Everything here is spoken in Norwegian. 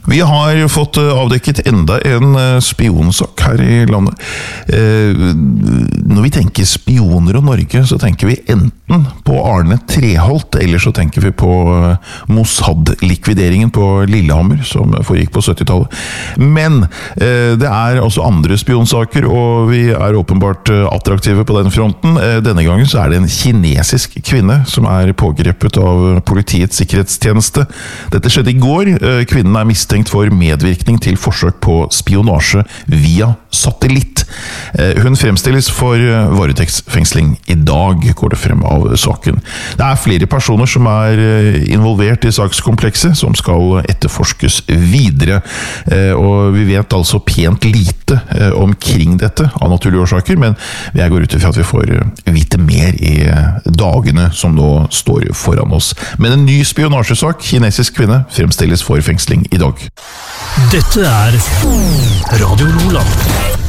Vi har fått avdekket enda en spionsak her i landet. Når vi tenker spioner og Norge, så tenker vi enten på Arne Treholt, eller så tenker vi på Mossad-likvideringen på Lillehammer, som foregikk på 70-tallet. Men det er også andre spionsaker, og vi er åpenbart attraktive på den fronten. Denne gangen så er det en kinesisk kvinne som er pågrepet av Politiets sikkerhetstjeneste. Dette skjedde i går. Kvinnen er mistenkt for medvirkning til forsøk på spionasje via satellitt. Hun fremstilles for varetektsfengsling i dag, går det frem av saken. Det er flere personer som er involvert i sakskomplekset, som skal etterforskes videre. Og vi vet altså pent lite omkring dette, av naturlige årsaker, men jeg går ut ifra at vi får vite mer i dagene som nå står foran oss. Men en ny spionasjesak, kinesisk kvinne, fremstilles for fengsling i dag. Dette er Radio Nordland.